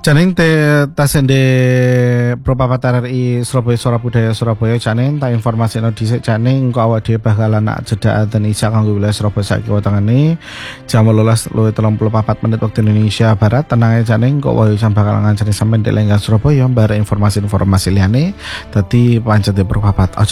Janing tasende Propapat RRI Surabaya Surabaya Surabaya Janing ta informasi no dhisik Janing engko awak dhewe bakalan nak jedak dan isa kanggo wilayah Surabaya saiki wetengene jam 18.34 menit waktu Indonesia Barat. Tenang ae Janing kok wae jam bakal ngancani sampeyan dek lenggang Surabaya bareng informasi-informasi liyane dadi pancet Propapat aja